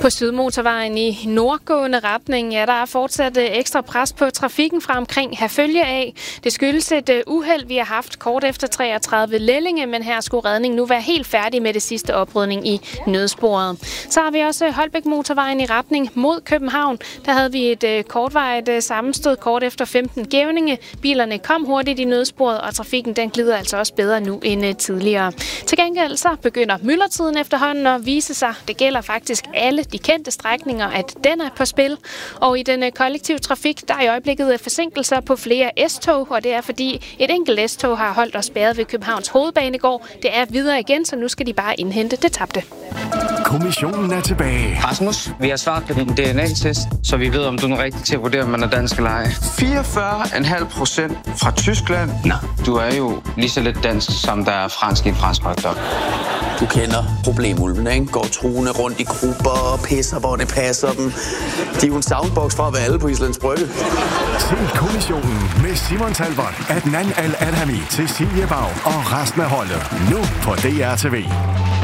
På Sydmotorvejen i nordgående retning, der er fortsat ekstra pres på trafikken fra omkring Herfølge af. Det skyldes et uheld, vi har haft kort efter 33 Lellinge, men her skulle redningen nu være helt færdig med det sidste oprydning i nødsporet. Så har vi også Holbæk Motorvejen i retning mod København. Der havde vi et kortvarigt sammenstød kort efter 15 Gævninge. Bilerne kom hurtigt i nødsporet, og trafikken den glider altså også bedre nu end tidligere. Til gengæld så begynder myldretiden efterhånden at vise sig. Det gælder faktisk alle de kendte strækninger, at den er på spil. Og i den kollektive trafik, der er i øjeblikket forsinkelser på flere S-tog, og det er fordi et enkelt S-tog har holdt og spærret ved Københavns Hovedbanegård. Det er videre igen, så nu skal de bare indhente det tabte. Kommissionen er tilbage. Rasmus, vi har svaret på din DNA-test, så vi ved, om du er den rigtige til at vurdere, om man er dansk eller ej. 44,5% fra Tyskland. Nå, du er jo lige så lidt dansk, som der er fransk i en fransk hotdog. Du kender problemulvene, ikke? Går truende rundt i grupper og pisser, hvor det passer dem. De er jo en soundbox fra at være alle på Islands Brygge. Se Kommissionen med Simon Talbot, Adnan Al-Adhami, Cecilie Bag og resten af holdet. Nu på DR TV.